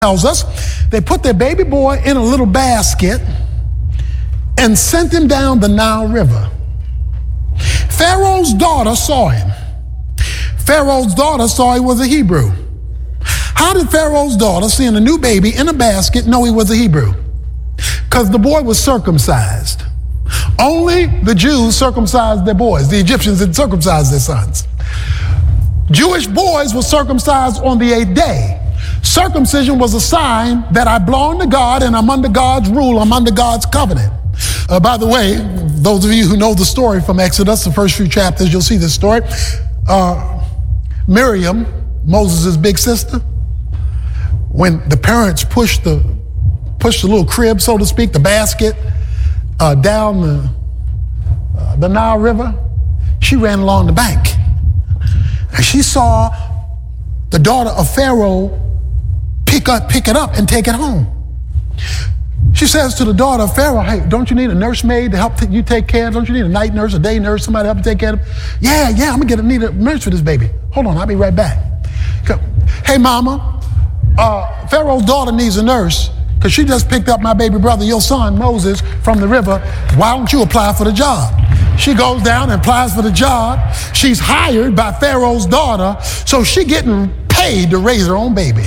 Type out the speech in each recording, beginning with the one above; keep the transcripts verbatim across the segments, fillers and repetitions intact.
tells us they put their baby boy in a little basket and sent him down the Nile River. Pharaoh's daughter saw him. Pharaoh's daughter saw he was a Hebrew. How did Pharaoh's daughter, seeing a new baby in a basket, know he was a Hebrew? Because the boy was circumcised. Only the Jews circumcised their boys. The Egyptians didn't circumcise their sons. Jewish boys were circumcised on the eighth day. Circumcision was a sign that I belong to God and I'm under God's rule, I'm under God's covenant. Uh, by the way, those of you who know the story from Exodus, the first few chapters, you'll see this story. Uh, Miriam, Moses' big sister, when the parents pushed the, pushed the little crib, so to speak, the basket, uh, down the, uh, the Nile River, she ran along the bank. And she saw the daughter of Pharaoh pick up, pick it up and take it home. She says to the daughter of Pharaoh, hey, don't you need a nursemaid to help t- you take care of? Don't you need a night nurse, a day nurse, somebody to help you take care of? Yeah, yeah, I'm gonna get a, need a nurse for this baby. Hold on, I'll be right back. Go. Hey, mama, uh, Pharaoh's daughter needs a nurse because she just picked up my baby brother, your son, Moses, from the river. Why don't you apply for the job? She goes down and applies for the job. She's hired by Pharaoh's daughter, so she getting paid to raise her own baby.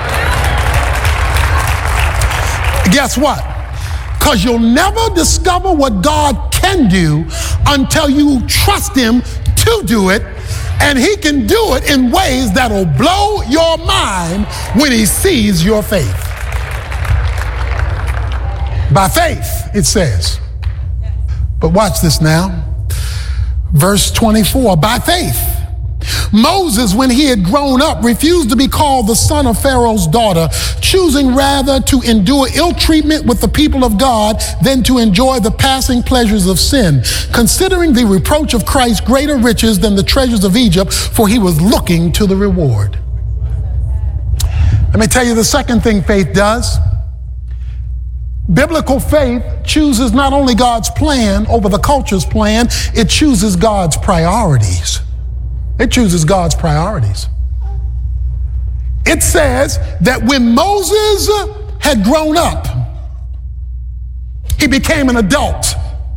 Guess what? Because you'll never discover what God can do until you trust him to do it, and he can do it in ways that'll blow your mind when he sees your faith. By faith, it says. But watch this now. Verse twenty-four, by faith, Moses, when he had grown up, refused to be called the son of Pharaoh's daughter, choosing rather to endure ill treatment with the people of God than to enjoy the passing pleasures of sin, considering the reproach of Christ greater riches than the treasures of Egypt, for he was looking to the reward. Let me tell you the second thing faith does. Biblical faith chooses not only God's plan over the culture's plan, it chooses God's priorities. It chooses God's priorities. It says that when Moses had grown up, he became an adult.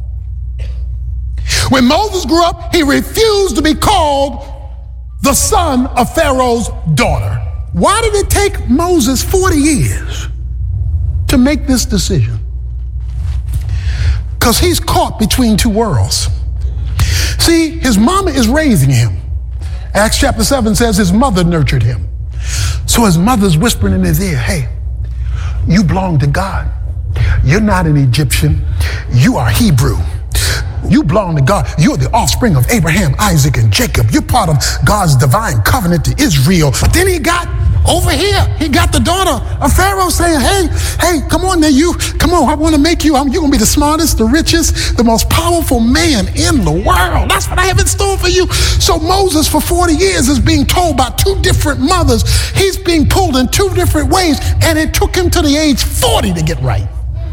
When Moses grew up, he refused to be called the son of Pharaoh's daughter. Why did it take Moses forty years to make this decision? Because he's caught between two worlds. See, his mama is raising him. Acts chapter seven says his mother nurtured him. So his mother's whispering in his ear, hey, you belong to God. You're not an Egyptian. You are Hebrew. You belong to God. You're the offspring of Abraham, Isaac, and Jacob. You're part of God's divine covenant to Israel. But then he got over here. He got the daughter of Pharaoh saying, hey, hey, come on now, you, come on, I want to make you, I'm, you're going to be the smartest, the richest, the most powerful man in the world. That's what I have in store for you. So Moses for forty years is being told by two different mothers. He's being pulled in two different ways, and it took him to the age forty to get right.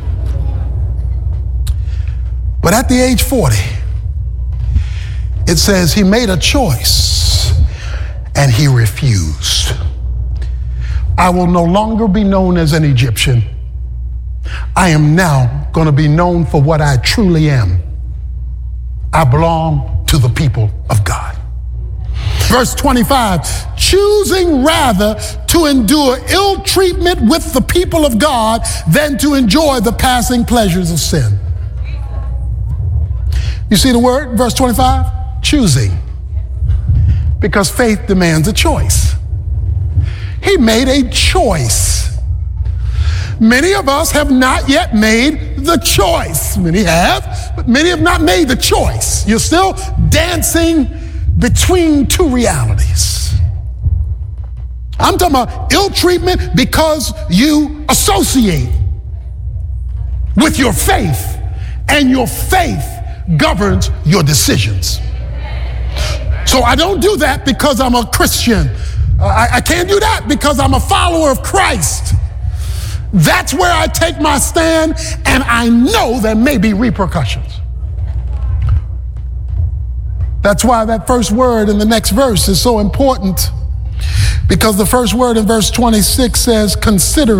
But at the age forty, it says he made a choice and he refused. I will no longer be known as an Egyptian. I am now going to be known for what I truly am. I belong to the people of God. Verse twenty-five, choosing rather to endure ill treatment with the people of God than to enjoy the passing pleasures of sin. You see the word, verse twenty-five? Choosing. Because faith demands a choice. He made a choice. Many of us have not yet made the choice. Many have, but many have not made the choice. You're still dancing between two realities. I'm talking about ill treatment because you associate with your faith, and your faith governs your decisions. So I don't do that because I'm a Christian. I, I can't do that because I'm a follower of Christ. That's where I take my stand, and I know there may be repercussions. That's why that first word in the next verse is so important. Because the first word in verse twenty-six says, consider